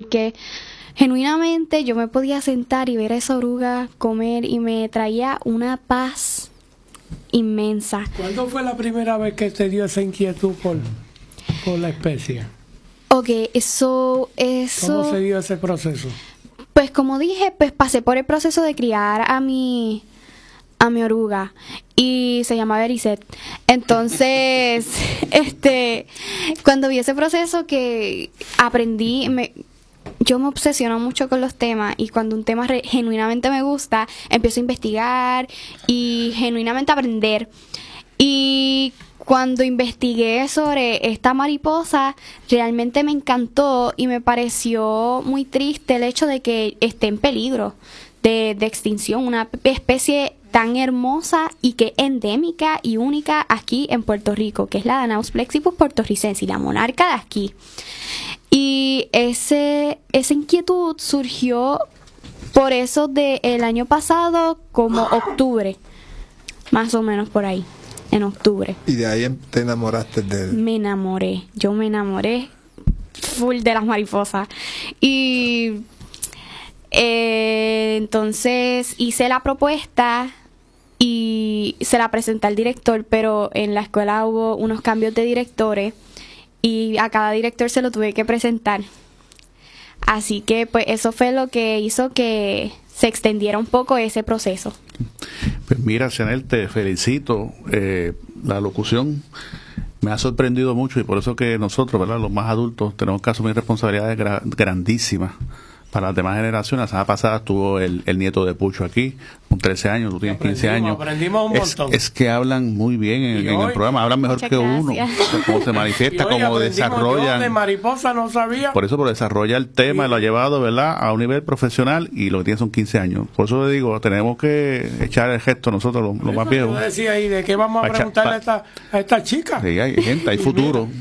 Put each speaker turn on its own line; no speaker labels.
porque genuinamente yo me podía sentar y ver a esa oruga comer y me traía una paz inmensa.
¿Cuándo fue la primera vez que te dio esa inquietud por la especie?
Ok, eso...
¿Cómo se dio ese proceso?
Pues como dije, pues pasé por el proceso de criar a mi oruga y se llama Bericet. Entonces, cuando vi ese proceso que aprendí, yo me obsesiono mucho con los temas y cuando un tema genuinamente me gusta, empiezo a investigar y genuinamente a aprender. Y cuando investigué sobre esta mariposa, realmente me encantó y me pareció muy triste el hecho de que esté en peligro de extinción, una especie tan hermosa y que endémica y única aquí en Puerto Rico, que es la Danaus flexipus portorricensis, la monarca de aquí. Y esa inquietud surgió por eso del año pasado, como octubre, más o menos por ahí, en octubre.
Y de ahí te enamoraste de él.
Yo me enamoré full de las mariposas. Y entonces hice la propuesta y se la presenté al director, pero en la escuela hubo unos cambios de directores y a cada director se lo tuve que presentar. Así que pues eso fue lo que hizo que se extendiera un poco ese proceso.
Pues mira, Chanel, te felicito. La locución me ha sorprendido mucho y por eso que nosotros, ¿verdad?, los más adultos, tenemos que asumir responsabilidades grandísimas para las demás generaciones. La semana pasada estuvo el nieto de Pucho aquí, con 13 años, tú tienes 15 años.
Aprendimos un montón.
Es que hablan muy bien en el programa, hablan mejor que uno. Cómo se manifiesta, cómo desarrollan.
De mariposa no sabía.
Por eso, desarrolla el tema, lo ha llevado, ¿verdad?, a un nivel profesional y lo que tiene son 15 años. Por eso le digo, tenemos que echar el gesto nosotros, los más viejos.
Yo decía, ¿y de qué vamos a preguntarle a esta chica?
Sí, hay gente, hay futuro.